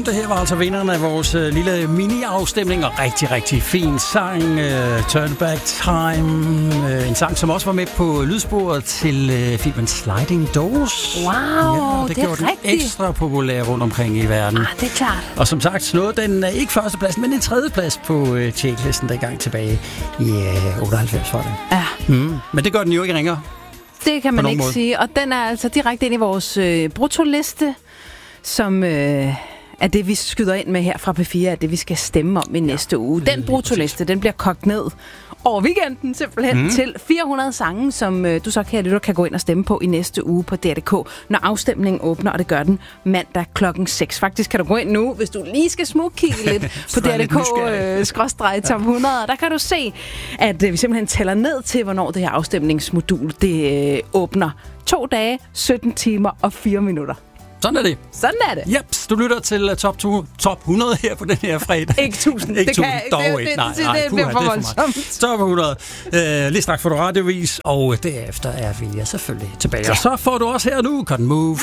Moon, det her var altså vinderen af vores lille mini-afstemning, og rigtig, rigtig fin sang, Turn Back Time, en sang, som også var med på lydsporet til filmen Sliding Doors. Wow, ja, det gjorde er den rigtigt. ekstra populær rundt omkring i verden. Det er klart. Og som sagt, nåede den ikke førstepladsen, men en tredjeplads på checklisten, der gang tilbage i 98 for det. Ja. Men det gør den jo ikke ringere. Det kan man ikke måde. sige. Og den er altså direkte ind i vores brutoliste, som er det, vi skyder ind med her fra P4, er det, vi skal stemme om i næste uge. Den brutoliste, den bliver kogt ned over weekenden simpelthen til 400 sange, som du så kan gå ind og stemme på i næste uge på DR.dk, når afstemningen åbner, og det gør den mandag klokken 6. Faktisk kan du gå ind nu, hvis du lige skal smugkigge lidt på DR.dk/top 100. Der kan du se, at vi simpelthen tæller ned til, hvornår det her afstemningsmodul det åbner. 2 dage, 17 timer og 4 minutter. Sådan er det. Sådan er det. Jeps, du lytter til top 100 her på den her fredag. Ikke 1000. Ikke 1000, dog ikke. ikke. Nej, det bliver for voldsomt. Top 100. Lige straks får du radiovis, og derefter er vi selvfølgelig tilbage. Ja. Og så får du også her nu, Cotton Move.